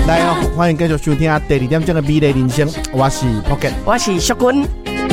来哦，欢迎继续收听第2点钟的美丽人生，我是 Pocket， 我是淑君。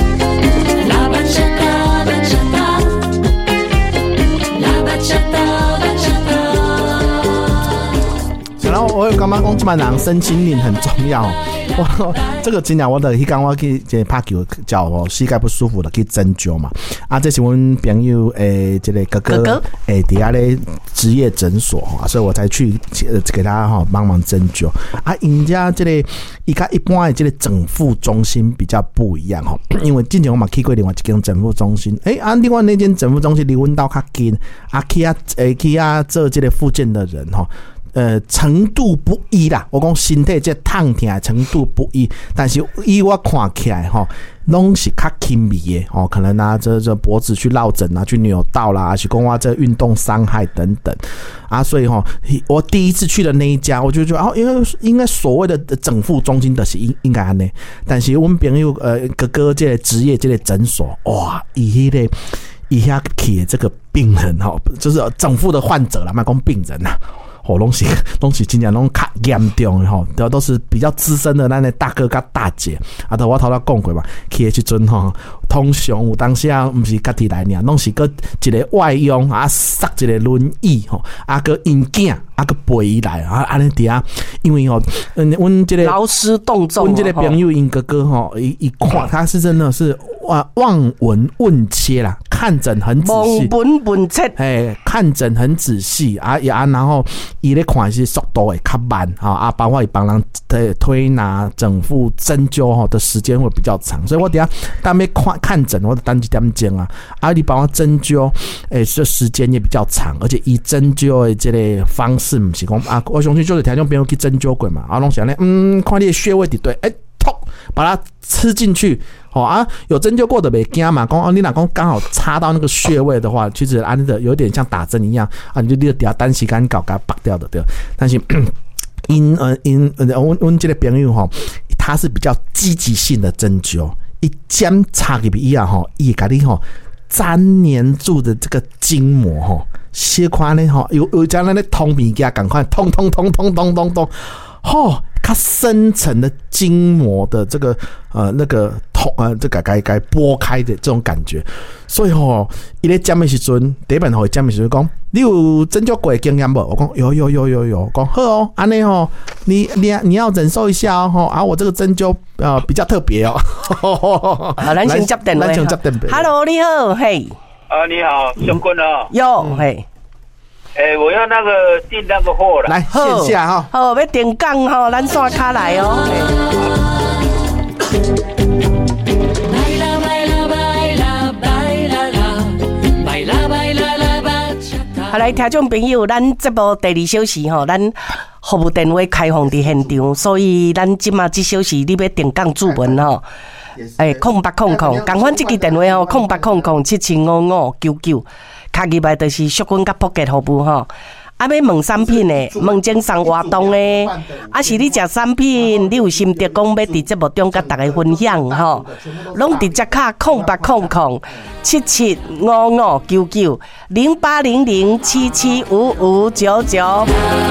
然后我有感觉讲，这班人身心灵很重要。我这个真正我的迄天我去这拍球，脚我膝盖不舒服的去针灸嘛。啊，这是我们朋友这个哥哥底下咧职业诊所所以我才去给他帮忙针灸。啊，人家这个伊甲一般的这个整复中心比较不一样因为之前我嘛去过另外一间整复中心，另外那间整复中心离阮家较近，去做这个复健的人程度不一啦，我讲身体这痛痛的程度不一，但是以我看起来拢是较轻微的可能这脖子去落枕去扭到啦，还是讲我这运动伤害等等所以我第一次去的那一家，我就觉得因为应该所谓的整复中心的是应该安尼，但是我们朋友哥哥这个职业这个诊所，哇，以下去的这个病人就是整复的患者啦，莫讲病人啦。拢是真正拢较严重的都是比较资深的咱的大哥甲大姐都我头讲过嘛，去的时阵通常有当时不是家己来尔，拢是个一个外佣塞一个轮椅个因囝个陪伊来安尼底下，因为阮这个劳师动众， 阮这个朋友因哥哥伊看他是真的是望闻问切啦，看诊很仔细， 望闻问切， 看诊很仔细然后伊咧看是速度会较慢包括伊帮人推拿、整复、针灸的时间会比较长，所以我等下当要看诊，我就等一点钟你帮我针灸，这时间也比较长，而且伊针灸的这个方式不是讲我相信就是条件朋友去针灸过嘛，拢想咧看你的穴位伫对，把它吃进去有针灸过的没惊嘛？讲你若讲刚好插到那个穴位的话，其实有点像打针一样你就底下单时间搞给它拔掉的对。但是我这个朋友他是比较积极性的针灸，一针插进去以后伊会给你粘黏住的这个筋膜小可呢有将那通物件赶快通它深层的筋膜的这个这个该拨开的这种感觉，所以伊咧讲的时阵，第一遍会讲的时阵讲，你有针灸过的经验无？我讲有，讲好安尼你要忍受一下我这个针灸比较特别咱先接电话，Hello， 你好，嘿， 你好，兄君有嘿。 我要那个订那个货了， 来线下好，要订港咱线卡来好，来听众朋友，咱这部第2小时咱服务电话开放伫现场，所以咱即马这小时你要订港注文0800，赶快这个电话0800775599，卡入来就是淑君甲普吉服务要问产品的，问精送活动的，是你食产品，你有心得讲要伫节目中甲大家分享拢伫这卡08007755990800775599。